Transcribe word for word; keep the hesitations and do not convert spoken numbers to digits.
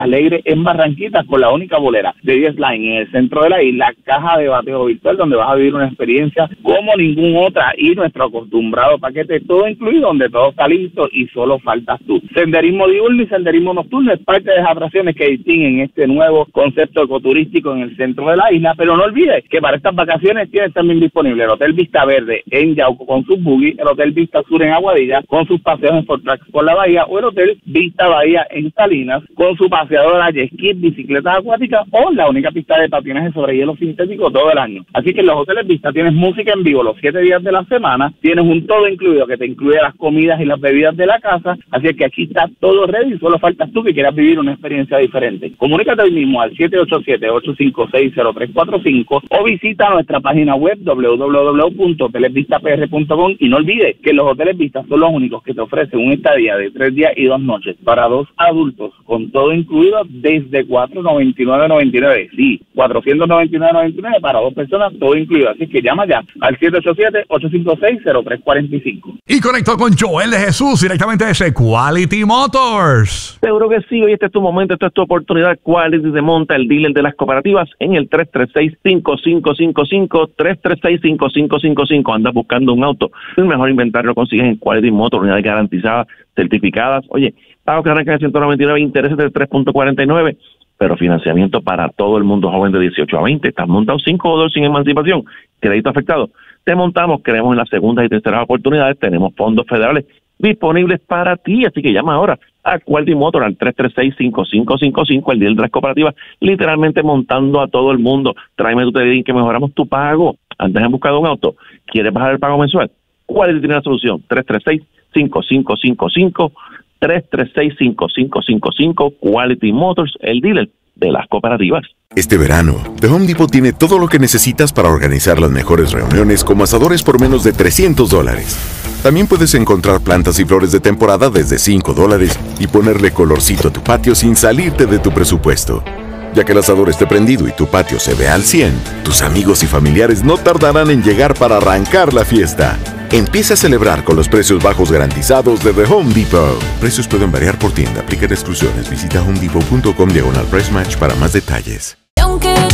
Alegre en Barranquitas con la única bolera de diez line en el centro de la isla, caja de bateo virtual donde vas a vivir una experiencia como ninguna otra y nuestro acostumbrado paquete todo incluido donde todo está listo y solo faltas tú. Senderismo diurno y senderismo nocturno es parte de las atracciones que distinguen este nuevo concepto ecoturístico en el centro de la isla, pero no olvides que para estas vacaciones tienes también disponible el Hotel Vista Verde en Yauco con sus buggy, el Hotel Vista Sur en Aguadilla con sus paseos en Fort Trax por la bahía o el Hotel Vista Bahía en Salinas con su paseadora, jet ski, bicicletas acuáticas o la única pista de patinaje sobre hielo sintético todo el año. Así que en los hoteles Vista tienes música en vivo los siete días de la semana, tienes un todo incluido que te incluye las comidas y las bebidas de la casa, así que aquí está todo ready y solo faltas tú que quieras vivir una experiencia diferente. Comunícate hoy mismo al siete ocho siete, ocho cinco seis, cero tres cuatro cinco o visita nuestra página web doble u doble u doble u punto hoteles vista p r punto com y no olvides que los hoteles Vista son los únicos que te ofrecen un estadía de tres días y dos noches para dos adultos con todo incluido desde cuatrocientos noventa y nueve noventa y nueve. Sí, cuatrocientos noventa y nueve noventa y nueve para dos personas, todo incluido. Así que llama ya al siete ocho siete, ocho cinco seis, cero tres cuatro cinco. Y conectó con Joel de Jesús directamente desde Quality Motors. Seguro que sí, hoy este es tu momento, esta es tu oportunidad. Quality te monta, el dealer de las cooperativas, en el tres tres seis, cinco cinco cinco cinco, tres tres seis, cinco cinco cinco cinco. Andas buscando un auto, el mejor inventario lo consigues en Quality Motors, unidades garantizadas, certificadas. Oye, pagos que arrancan en ciento noventa y nueve, intereses del tres punto cuarenta y nueve, pero financiamiento para todo el mundo joven de dieciocho a veinte. Estás montado cinco dólares sin emancipación, crédito afectado. Te montamos, creemos en las segundas y terceras oportunidades, tenemos fondos federales disponibles para ti, así que llama ahora a Quality Motor al tres tres seis, cinco cinco cinco cinco, el dealer de las cooperativas, literalmente montando a todo el mundo. Tráeme tu T D I que mejoramos tu pago. Antes han buscado un auto, ¿quieres bajar el pago mensual? Quality tiene la solución, tres tres seis, cinco cinco cinco cinco, tres tres seis, cinco cinco cinco cinco, Quality Motors, el dealer de las cooperativas. Este verano, The Home Depot tiene todo lo que necesitas para organizar las mejores reuniones como asadores por menos de trescientos dólares. También puedes encontrar plantas y flores de temporada desde cinco dólares y ponerle colorcito a tu patio sin salirte de tu presupuesto. Ya que el asador esté prendido y tu patio se ve al cien, tus amigos y familiares no tardarán en llegar para arrancar la fiesta. Empieza a celebrar con los precios bajos garantizados de The Home Depot. Precios pueden variar por tienda. Aplican exclusiones. Visita home depot punto com diagonal price match para más detalles.